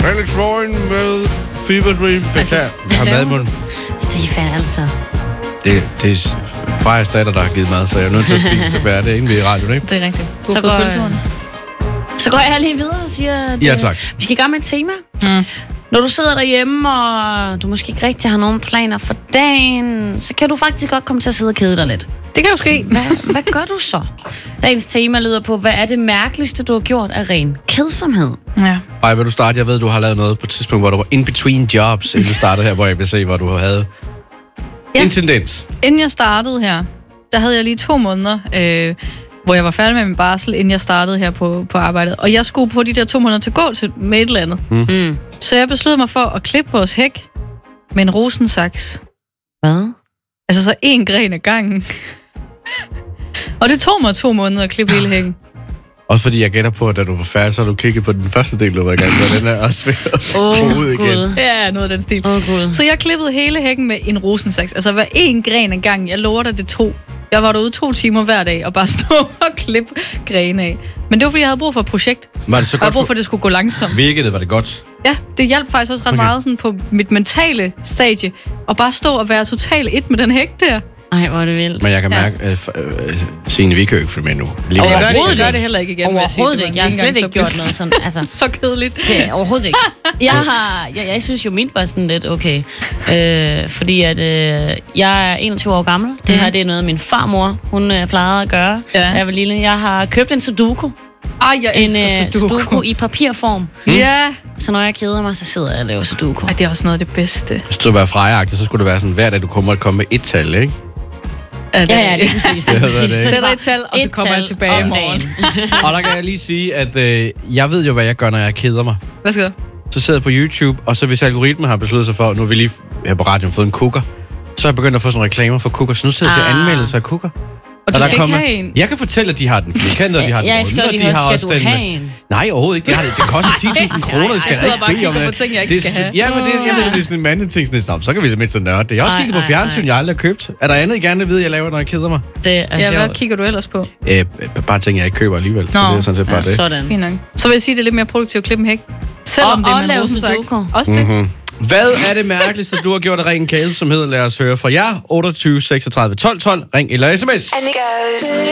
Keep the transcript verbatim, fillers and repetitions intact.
Alex Warren med Fever Dream. Altså, jeg har mad i munden. Stefan, altså. Det, det er Frejas datter, der har givet mad, så jeg er nødt til at spise det færdigt, inden vi er i radioen, ikke? Det er rigtigt. Du så, går, så går jeg lige videre og siger, at ja, tak. Vi skal i gang med et tema. Mm. Når du sidder derhjemme, og du måske ikke rigtig har nogen planer for dagen, så kan du faktisk godt komme til at sidde og kede dig lidt. Det kan jo ske. Hvad, hvad gør du så? Dagens tema lyder på, hvad er det mærkeligste, du har gjort af ren kedsomhed? Ja. Ej, vil du starte? Jeg ved, du har lavet noget på et tidspunkt, hvor du var in between jobs, inden du startede her, hvor jeg vil se, hvor du havde ja. en tendens. Inden jeg startede her, der havde jeg lige to måneder, øh, hvor jeg var færdig med min barsel, inden jeg startede her på, på arbejdet. Og jeg skulle på de der to måneder til at gå til med et eller andet. Mm. Mm. Så jeg besluttede mig for at klippe vores hæk med en rosensaks. Hvad? Altså så en gren ad gangen. Og det tog mig to måneder at klippe hele hækken. Også fordi jeg gætter på, at da du var færdig, så har du kigget på den første del, du var i gang med. Den er også ved at oh, ud igen. Ja, noget af den stil. Oh, så jeg klippede hele hækken med en rosensaks. Altså hver en gren ad gangen. Jeg lover dig, det to. Jeg var derude to timer hver dag og bare stå og klippe grene af. Men det var, fordi jeg havde brug for et projekt. Var det så godt jeg havde brug for, at det skulle gå langsomt. Virkede det? Var det godt? Ja, det hjalp faktisk også ret okay. meget sådan på mit mentale stadie. Og bare stå og være totalt et med den hæk der. Ej, hvor er det vildt. Men jeg kan mærke, at ja. øh, øh, Signe, vi kan jo ikke følge med nu. Lige jeg, gør det, jeg gør det heller ikke igen. Overhovedet ikke. Jeg har slet ikke gjort noget sådan. Altså, så kedeligt. Det er overhovedet ikke. Jeg, har, jeg, jeg synes jo, mit var sådan lidt okay. Øh, fordi at øh, jeg er enogtyve år gammel. Det her, det er noget, min farmor, hun øh, plejede at gøre, ja. da jeg var lille. Jeg har købt en sudoku. Ej, jeg elsker en, øh, sudoku. sudoku i papirform. Mm. Ja. Så når jeg keder mig, så sidder jeg og laver sudoku. Ej, det er også noget af det bedste. Hvis du var frejeagtig, så skulle det være sådan, hver dag du kommer at komme med et tal, ikke? Ja, ja, ja, det er præcis. Det, det. Sætter et tal, og så kommer jeg tilbage i morgen. Og der kan jeg lige sige, at øh, jeg ved jo, hvad jeg gør, når jeg keder mig. Hvad skal du? Så sidder jeg på YouTube, og så hvis algoritmen har besluttet sig for, nu har vi lige her på radioen fået en cooker, så er jeg begyndt at få sådan nogle reklamer for cooker, så nu sidder jeg ah. til anmeldelser af cooker. Og, og du skal kommer, ikke have en? Jeg kan fortælle, at de har den firkantede, og de har den jeg runde, og de har skal også den... Med... Nej, overhovedet ikke. Det, har, det koster ti tusind kroner, det skal jeg, jeg ikke bede om. Jeg sidder bare og kigger på ting, jeg ikke det, skal have. Ja, men det, jeg ved, det er sådan en mandeting, sådan, så kan vi lidt så nørde det. Jeg har også kigget på fjernsyn, jeg aldrig har købt. Er der andet, I gerne vil vide, jeg laver, når jeg keder mig? Det er ja, hvad kigger du ellers på? Æh, bare ting, jeg ikke køber alligevel. Nå. Så det er sådan set bare det. Sådan. Så vil jeg sige, det er lidt mere produktivt at klippe en hæk. Selvom det er med en rosensaks. Også det. Hvad er det mærkeligste, du har gjort af ren kæde, som hedder? Lad os høre fra jer. otteogtyve seksogtredive tolv tolv. Ring eller sms.